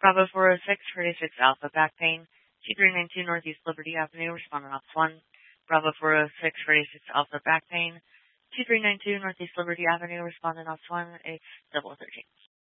Bravo 406, 46 Alpha, back pain. 2392 Northeast Liberty Avenue, responding ops 1. Bravo 406, 46 Alpha, back pain. 2392 Northeast Liberty Avenue, responding ops 1, a double 13.